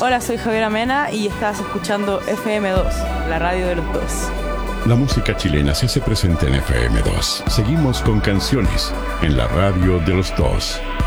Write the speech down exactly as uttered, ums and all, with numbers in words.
Hola, soy Javiera Mena y estás escuchando F M dos, la radio de los dos. La música chilena se hace presente en F M dos. Seguimos con canciones en la radio de los dos.